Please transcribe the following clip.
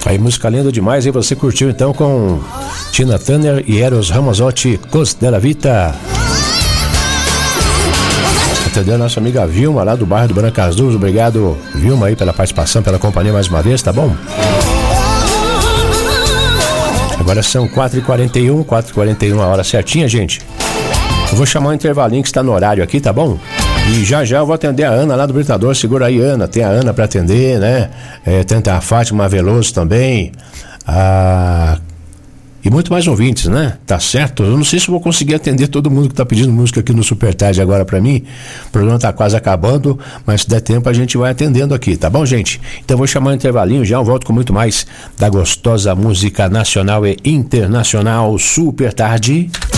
Aí, música linda demais, e você curtiu então com Tina Turner e Eros Ramazzotti, Cos della Vita. Atendeu a nossa amiga Vilma, lá do bairro do Brancas Dúvidas. Obrigado, Vilma, aí pela participação, pela companhia mais uma vez, tá bom? Agora são 4h41, a hora certinha, gente. Eu vou chamar um intervalinho que está no horário aqui, tá bom? E já eu vou atender a Ana lá do Britador. Segura aí, Ana. Tem a Ana para atender, né? Tem a Fátima Veloso também. E muito mais ouvintes, né? Tá certo? Eu não sei se vou conseguir atender todo mundo que tá pedindo música aqui no Super Tarde agora pra mim. O programa tá quase acabando, mas se der tempo a gente vai atendendo aqui, tá bom, gente? Então eu vou chamar um intervalinho já, eu volto com muito mais da gostosa música nacional e internacional. Super Tarde.